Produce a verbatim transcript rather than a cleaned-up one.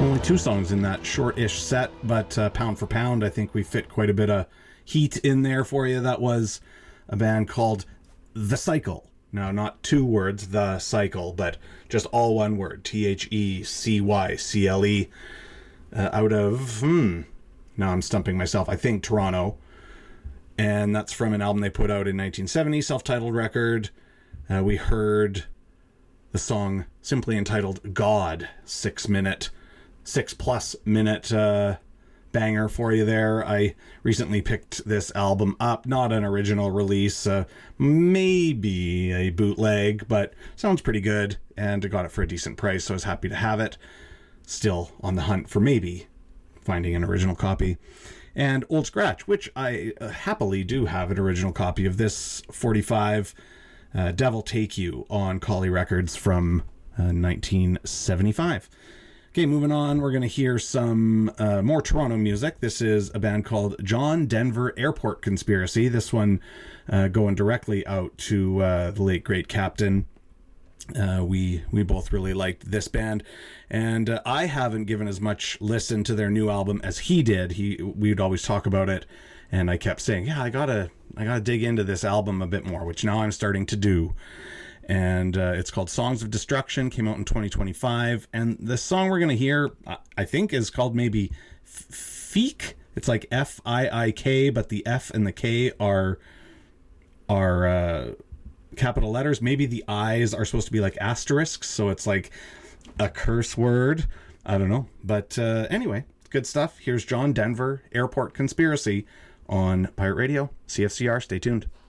only two songs in that short-ish set, but uh, pound for pound, I think we fit quite a bit of heat in there for you. That was a band called The Cycle. Now, not two words, The Cycle, but just all one word, T H E C Y C L E, uh, out of, hmm, now I'm stumping myself, I think Toronto. And that's from an album they put out in nineteen seventy, self-titled record. Uh, we heard the song simply entitled God, six minute, six plus minute uh, banger for you there. I recently picked this album up, not an original release, uh, maybe a bootleg, but sounds pretty good, and I got it for a decent price, so I was happy to have it. Still on the hunt for maybe finding an original copy. And Old Scratch, which I uh, happily do have an original copy of this forty-five, uh, Devil Take You on Collie Records from uh, nineteen seventy-five. Okay, moving on, we're going to hear some uh, more Toronto music. This is a band called John Denver Airport Conspiracy. This one uh, going directly out to uh, the late, great Captain. Uh, we we both really liked this band, and uh, I haven't given as much listen to their new album as he did. He we would always talk about it, and I kept saying, "Yeah, I gotta I gotta dig into this album a bit more," which now I'm starting to do. And uh, it's called Songs of Destruction. Came out in twenty twenty-five, and the song we're gonna hear, I think, is called maybe Feek. It's like F I I K, but the F and the K are are. Uh, capital letters. Maybe the I's are supposed to be like asterisks, so it's like a curse word. I don't know. But uh, anyway, good stuff. Here's John Denver, Airport Conspiracy on Pirate Radio, C F C R. Stay tuned.